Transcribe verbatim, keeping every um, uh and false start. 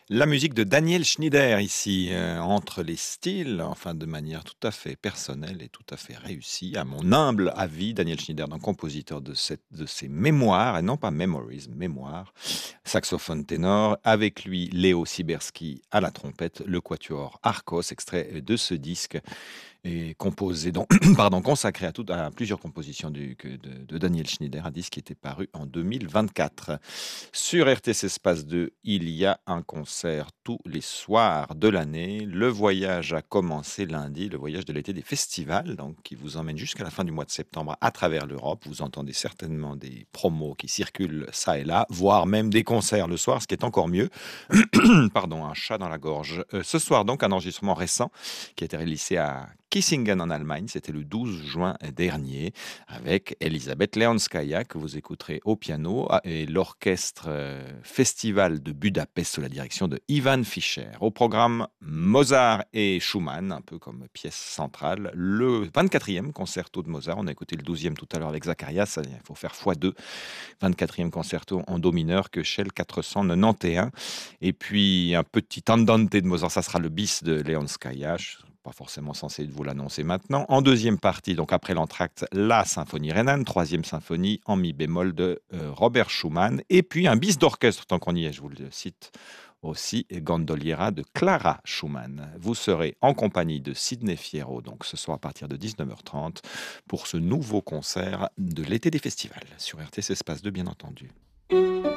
La musique de Daniel Schneider ici, heu, entre les styles, enfin de manière tout à fait personnelle et tout à fait réussie, à mon humble avis. Daniel Schneider, donc compositeur de cette de ses mémoires et non pas memories, mémoires, saxophone ténor. Avec lui, Léo Siberski à la trompette, le quatuor Arcos, extrait de ce disque et composé donc pardon, consacré à toutes à plusieurs compositions du que de de Daniel Schneider, un disque qui était paru en deux mille vingt-quatre. Sur R T C Espace deux, il y a un concert tous les soirs de l'année. Le voyage a commencé lundi, le voyage de l'été des festivals, donc qui vous emmène jusqu'à la fin du mois de septembre à travers l'Europe. Vous entendez certainement des promos qui circulent ça et là, voire même des concerts le soir, ce qui est encore mieux. Pardon, un chat dans la gorge. Euh, ce soir, donc, un enregistrement récent qui a été réalisé à Kissingen en Allemagne. C'était le douze juin dernier avec Elisabeth Leonskaya que vous écouterez au piano ah, et l'orchestre euh, Festival de Budapest sous la direction de Ivan Fischer. Au programme Mozart et Schumann, un peu comme pièce centrale. Le vingt-quatrième concerto de Mozart. On a écouté le douzième tout à l'heure avec Zacharias. Il faut faire fois deux. vingt-quatrième concerto en do mineur que Shell quatre cent quatre-vingt-onze. Et puis un petit andante de Mozart, ça sera le bis de Leonskaya. Je suis pas forcément censé vous l'annoncer maintenant. En deuxième partie, donc après l'entracte, la symphonie rhénane, troisième symphonie en mi bémol de euh, Robert Schumann. Et puis un bis d'orchestre, tant qu'on y est, je vous le cite aussi, Gondoliera de Clara Schumann. Vous serez en compagnie de Sidney Fierro, donc ce soir à partir de dix-neuf heures trente, pour ce nouveau concert de l'été des festivals, sur R T C Espace deux, bien entendu.